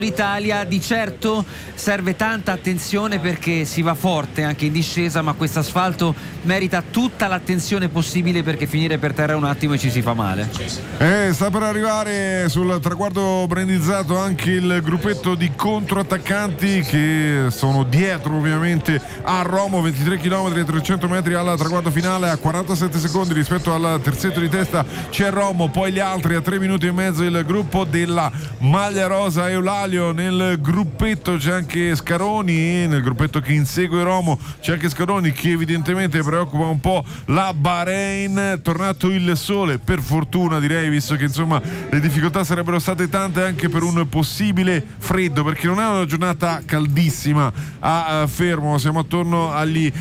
L'Italia di certo serve tanta attenzione perché si va forte anche in discesa, ma questo asfalto merita tutta l'attenzione possibile perché finire per terra un attimo e ci si fa male. Sta per arrivare sul traguardo brandizzato anche il gruppetto di controattaccanti che sono dietro ovviamente a Romo, 23 km e 300 metri al traguardo finale, a 47 secondi rispetto al terzetto di testa c'è Romo, poi gli altri a 3 minuti e mezzo il gruppo della maglia rosa Eulalio. Nel gruppetto c'è anche Scaroni, nel gruppetto che insegue Romo c'è anche Scaroni che evidentemente preoccupa un po' la Bahrain. Tornato il sole, per fortuna direi, visto che insomma le difficoltà sarebbero state tante anche per un possibile freddo, perché non è una giornata caldissima a Fermo, siamo attorno ai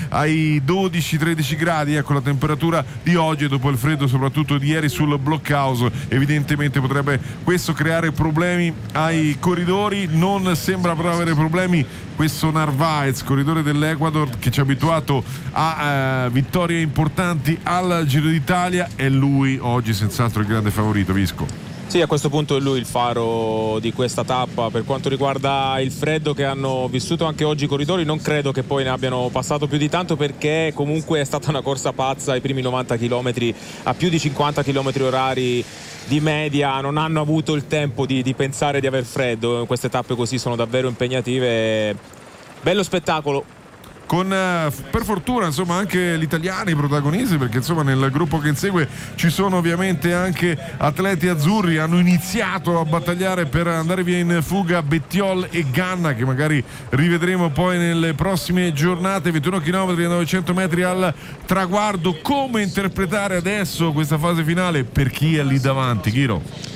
12-13 gradi, ecco la temperatura di oggi, e dopo il freddo soprattutto di ieri sul blockhouse evidentemente potrebbe questo creare problemi ai corridori. Non sembra però avere problemi questo Narvaez, corridore dell'Ecuador, che ci ha abituato a vittorie importanti al Giro d'Italia. È lui oggi senz'altro il grande favorito, Visco. Sì, a questo punto è lui il faro di questa tappa. Per quanto riguarda il freddo che hanno vissuto anche oggi i corridori, non credo che poi ne abbiano passato più di tanto, perché comunque è stata una corsa pazza. I primi 90 km a più di 50 km orari di media, non hanno avuto il tempo di pensare di aver freddo. Queste tappe così sono davvero impegnative. Bello spettacolo. Con per fortuna insomma anche gli italiani protagonisti, perché insomma nel gruppo che insegue ci sono ovviamente anche atleti azzurri. Hanno iniziato a battagliare per andare via in fuga Bettiol e Ganna, che magari rivedremo poi nelle prossime giornate. 21 km e 900 metri al traguardo. Come interpretare adesso questa fase finale per chi è lì davanti, Chiro?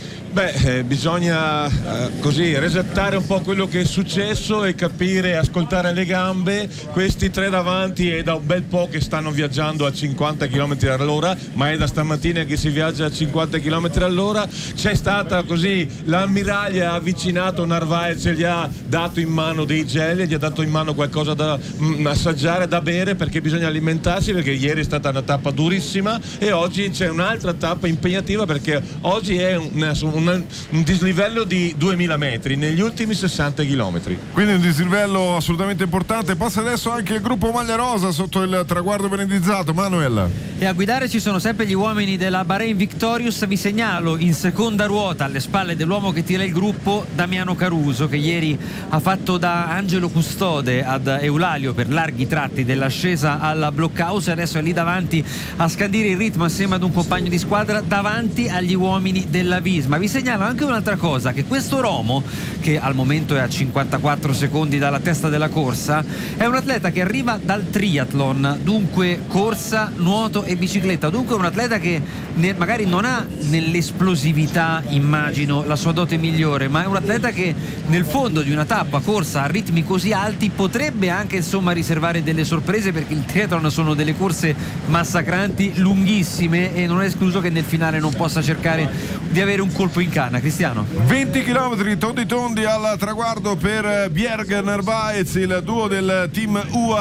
Bisogna così resettare un po' quello che è successo e capire, ascoltare le gambe. Questi tre davanti è da un bel po' che stanno viaggiando a 50 km all'ora, ma è da stamattina che si viaggia a 50 km all'ora. C'è stata così, l'ammiraglia ha avvicinato Narvaez e gli ha dato in mano dei gel, gli ha dato in mano qualcosa da assaggiare, da bere, perché bisogna alimentarsi, perché ieri è stata una tappa durissima e oggi c'è un'altra tappa impegnativa, perché oggi è un dislivello di 2000 metri negli ultimi 60 km. Quindi un dislivello assolutamente importante. Passa adesso anche il gruppo maglia rosa sotto il traguardo benedizzato, Manuel. E a guidare ci sono sempre gli uomini della Bahrain Victorious. Vi segnalo in seconda ruota, alle spalle dell'uomo che tira il gruppo, Damiano Caruso, che ieri ha fatto da angelo custode ad Eulalio per larghi tratti dell'ascesa alla blockhouse, e adesso è lì davanti a scandire il ritmo assieme ad un compagno di squadra davanti agli uomini della Visma. Vi segnalo anche un'altra cosa, che questo Romo, che al momento è a 54 secondi dalla testa della corsa, è un atleta che arriva dal triathlon, dunque corsa, nuoto e bicicletta, dunque è un atleta che magari non ha nell'esplosività, immagino, la sua dote migliore, ma è un atleta che nel fondo di una tappa corsa a ritmi così alti potrebbe anche insomma riservare delle sorprese, perché il triathlon sono delle corse massacranti, lunghissime, e non è escluso che nel finale non possa cercare di avere un colpo in canna. Cristiano. 20 km tondi al traguardo per Bjerg Narvaez, il duo del team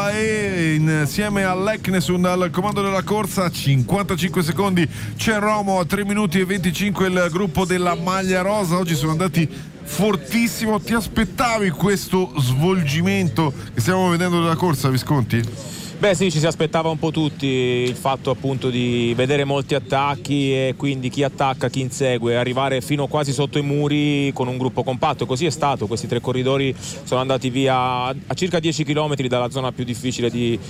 UAE insieme all'Eknesund al comando della corsa. 55 secondi c'è Romo, a 3 minuti e 25 il gruppo della maglia rosa. Oggi sono andati fortissimo. Ti aspettavi questo svolgimento che stiamo vedendo della corsa, Visconti? Beh sì, ci si aspettava un po' tutti il fatto appunto di vedere molti attacchi, e quindi chi attacca, chi insegue, arrivare fino quasi sotto i muri con un gruppo compatto. Così è stato. Questi tre corridori sono andati via a circa 10 km dalla zona più difficile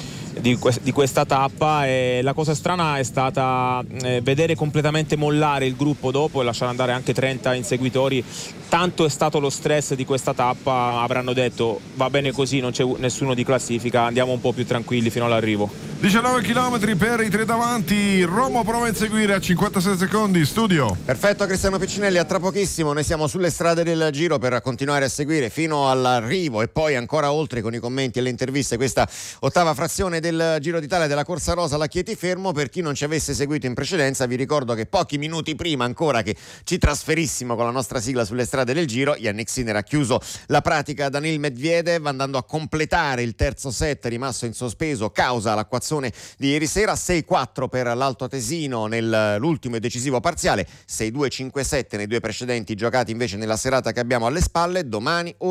di questa tappa, e la cosa strana è stata vedere completamente mollare il gruppo dopo e lasciare andare anche 30 inseguitori. Tanto è stato lo stress di questa tappa, avranno detto va bene così, non c'è nessuno di classifica, andiamo un po' più tranquilli fino all'arrivo. 19 km per i tre davanti. Romo prova a inseguire a 56 secondi. Studio. Perfetto, Cristiano Piccinelli, a tra pochissimo. Noi siamo sulle strade del Giro per continuare a seguire fino all'arrivo e poi ancora oltre con i commenti e le interviste questa ottava frazione del Giro d'Italia della Corsa Rosa alla Chieti Fermo. Per chi non ci avesse seguito in precedenza, vi ricordo che pochi minuti prima ancora che ci trasferissimo con la nostra sigla sulle strade del Giro, Yannick Sinner ha chiuso la pratica Daniil Medvedev andando a completare il terzo set rimasto in sospeso causa l'acquazzone di ieri sera. 6-4 per l'Alto Atesino nell'ultimo e decisivo parziale, 6-2-5-7 nei due precedenti giocati invece nella serata che abbiamo alle spalle. Domani